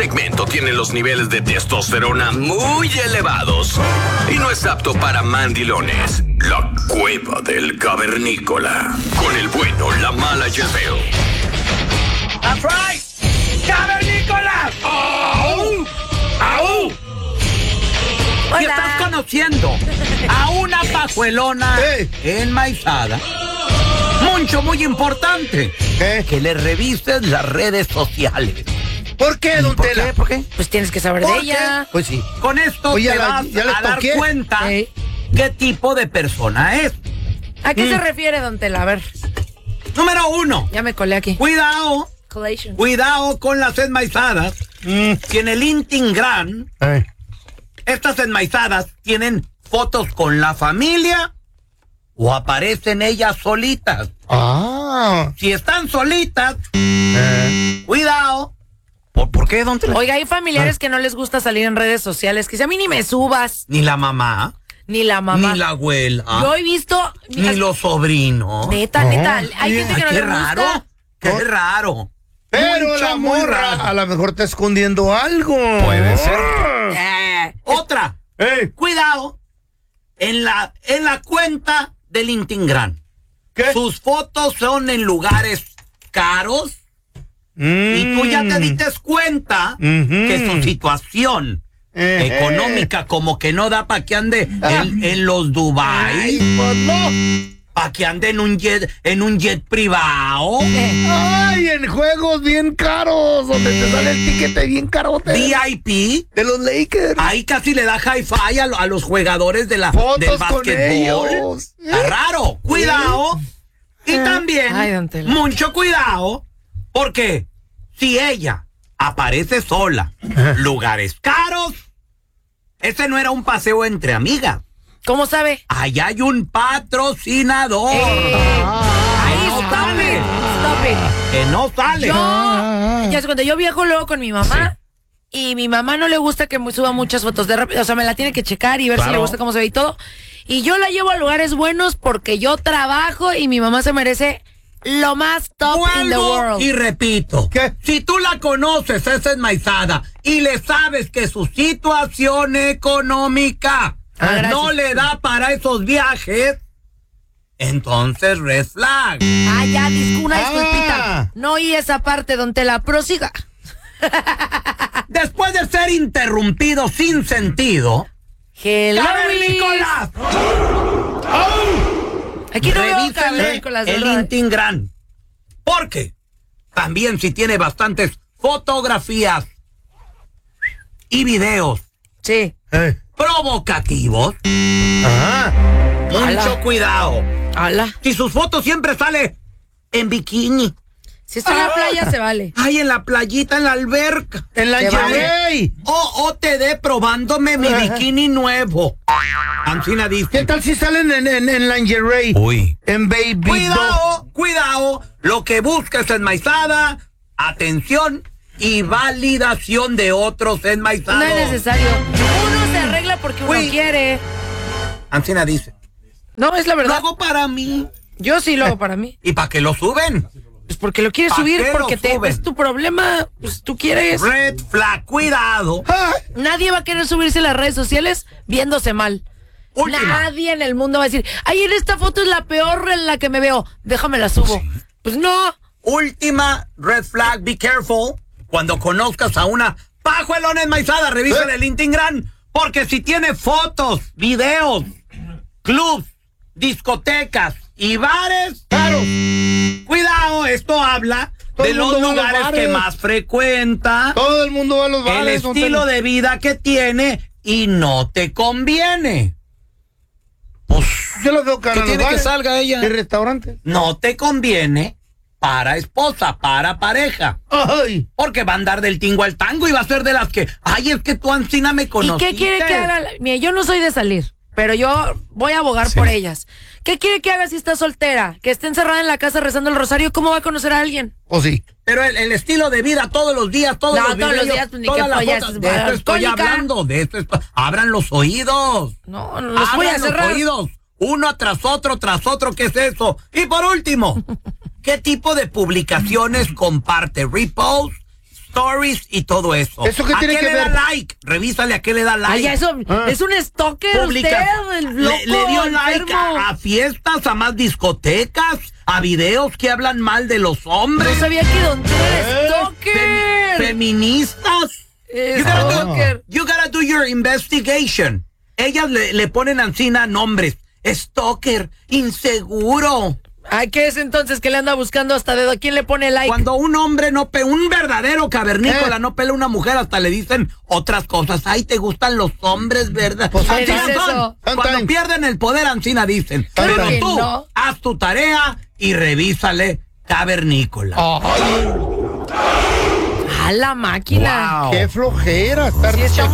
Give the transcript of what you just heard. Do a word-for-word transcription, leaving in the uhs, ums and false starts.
segmento tiene los niveles de testosterona muy elevados y no es apto para mandilones. La cueva del cavernícola. Con el bueno, la mala y el feo. ¡That's right! ¡Cavernícola! ¡Au! ¡Au! Y estás conociendo a una pajuelona hey. enmaizada. Mucho, muy importante. ¿Qué? Que le revises las redes sociales. ¿Por qué, don ¿Por Tela? qué? ¿Por qué? Pues tienes que saber de ella. Pues sí. Con esto Oye, te la- vas ya le a dar toqué. cuenta Hey. qué tipo de persona es. ¿A qué Mm. se refiere, don Tela? A ver, Número uno. ya me colé aquí. Cuidado, Collation. cuidado con las enmaizadas. Mm. Que en el Instagram, Eh. estas enmaizadas tienen fotos con la familia o aparecen ellas solitas. Ah. Si están solitas, Eh. cuidado. ¿Por, ¿por qué, don Tela? Oiga, hay familiares que no les gusta salir en redes sociales, que si a mí ni me subas, Ni la mamá, ni la mamá. ni la abuela, Yo he visto... ni los sobrinos. Neta, No. neta, hay gente que Ay, no qué le raro, gusta. qué ¿No? raro. Pero Mucha, la muy morra raro. a lo mejor está escondiendo algo. Puede ser. Eh, Eh, otra, Ey, cuidado, en la, en la cuenta del Instagram. ¿qué? Sus fotos son en lugares caros Mm. y tú ya te diste cuenta Ujú. que su situación Eh. económica como que no da para que ande en, en los Dubai, Ay, pues no. para que ande en un jet, en un jet privado, Ay, en juegos bien caros, donde te sale el tiquete bien carote. V I P. De los Lakers. Ahí casi le da hi-fi a, lo- a los jugadores de la, Fotos del con básquetbol. ellos. Está raro. Cuidado. Y también, Ay, don Tela. mucho cuidado, porque si ella aparece sola, lugares caros, ese no era un paseo entre amigas. ¿Cómo sabe? Allá hay un patrocinador. Eh, Ahí ahí, no stop sale. it, stop it. Que no sale. Yo, ya sé, cuando yo viajo luego con mi mamá, y mi mamá no le gusta que me suba muchas fotos de rápido, o sea, me la tiene que checar y ver si Claro. le gusta cómo se ve y todo. Y yo la llevo a lugares buenos porque yo trabajo y mi mamá se merece lo más top in the Vuelvo world. y repito, ¿Qué? si tú la conoces, es enmaizada, y le sabes que su situación económica Ah, gracias. no le da para esos viajes, entonces red flag. Ah, ya, discu- una Ah. disculpita. No oí esa parte, don Tela, prosiga. Después de ser interrumpido sin sentido, Hello, ¡Cavernícolas! Aquí no veo Revísale cavernícolas, el ¿verdad? Instagram. Porque también si tiene bastantes fotografías y videos Sí. Eh. provocativos, Ajá. mucho Ala. cuidado. Ala. Si sus fotos siempre sale en bikini. Si está en la playa, se vale. Ay, en la playita, en la alberca. En la Te llave. O, o te dé probándome mi bikini nuevo. Ancina dice. ¿Qué tal si salen en, en, en lingerie? Uy. En baby doll. Cuidado, cuidado. Lo que busca es enmaizada, atención y validación de otros enmaizados. No es necesario. Uno se arregla porque uno Uy. quiere. Ancina dice. No, es la Lo verdad. hago para mí. Yo sí lo hago para mí. ¿Y para qué lo suben? Pues porque lo quieres ¿Pa' subir, qué lo porque te, suben? es tu problema. Pues tú quieres. Red flag, cuidado. Ah, Nadie va a querer subirse a las redes sociales viéndose mal. Última. Nadie en el mundo va a decir, ay, en esta foto es la peor en la que me veo. Déjame la subo. Pues no. Última red flag, be careful. Cuando conozcas a una pajuelona enmaizada, revisa ¿Eh? el Instagram. Porque si tiene fotos, videos, clubs, discotecas y bares, claro. cuidado, esto habla Todo de el los mundo va a los lugares que bares. más frecuenta, Todo el mundo va a los el bares. don estilo Tela. de vida que tiene y no te conviene. Pues Yo lo veo cara que en los tiene que bares. salga ella. De restaurantes. No te conviene para esposa, para pareja. Ay. Porque va a andar del tingo al tango y va a ser de las que, ay, es que tú Ancina me ¿Y conociste. qué quiere que haga? la- Mira, yo no soy de salir, pero yo voy a abogar Sí. por ellas. ¿Qué quiere que haga si está soltera? Que esté encerrada en la casa rezando el rosario. ¿Cómo va a conocer a alguien? ¿O sí? Pero el, el estilo de vida todos los días, todos No, los todos los videos, días, pues, ni todas que las follas, fotos. De esto estoy alcohólica. hablando, de esto estoy... Abran los oídos. No, no los voy a Abran los cerrar. oídos. Uno tras otro, tras otro, ¿qué es eso? Y por último, ¿qué tipo de publicaciones comparte? Repost, stories y todo eso. ¿Eso qué ¿A tiene qué que le ver? da like? Revísale a qué le da like. Ay, ya eso Ah. es un stalker Publica- usted, el loco, le, le dio like enfermo. a, a fiestas, a más discotecas, a videos que hablan mal de los hombres. No sabía que Don Tela ¿Eh? era stalker. Fem- feministas. Es You gotta, do, stalker. you gotta do your investigation. Ellas le, le ponen ancina nombres. Stalker, inseguro. Ay, ¿qué es entonces que le anda buscando hasta dedo? ¿Quién le pone like? Cuando un hombre no pe, un verdadero cavernícola Eh. no pela a una mujer, hasta le dicen otras cosas. Ay, te gustan los hombres, ¿verdad? Pues, Así ¿qué dice son. eso? Cuando Sometimes. pierden el poder, ancina dicen. Claro Pero que tú, no. haz tu tarea y revísale cavernícola. Ay, A la máquina. qué flojera estar Sí, está